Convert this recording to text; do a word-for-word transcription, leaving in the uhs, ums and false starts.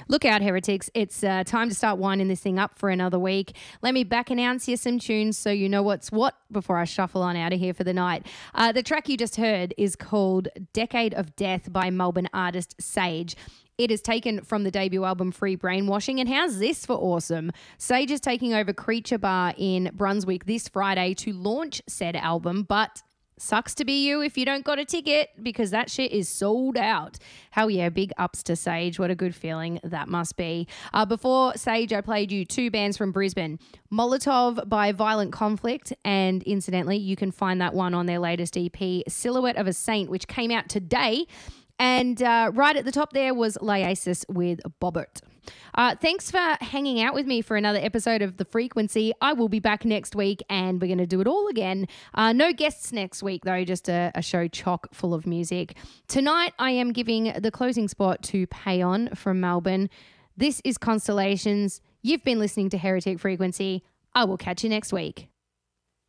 Look out, heretics. It's uh, time to start winding this thing up for another week. Let me back announce you some tunes so you know what's what before I shuffle on out of here for the night. Uh, the track you just heard is called Decade of Death by Melbourne artist Sage. It is taken from the debut album Free Brainwashing. And how's this for awesome? Sage is taking over Creature Bar in Brunswick this Friday to launch said album, but sucks to be you if you don't got a ticket because that shit is sold out. Hell yeah, big ups to Sage. What a good feeling that must be. Uh, before Sage, I played you two bands from Brisbane. Molotov by Violent Conflict, and incidentally, you can find that one on their latest E P, Silhouette of a Saint, which came out today. And uh, right at the top there was Liasis with Bobbert. Uh, thanks for hanging out with me for another episode of The Frequency. I will be back next week and we're going to do it all again. Uh, no guests next week though, just a, a show chock full of music. Tonight I am giving the closing spot to Pay On from Melbourne. This is Constellations. You've been listening to Heretic Frequency. I will catch you next week.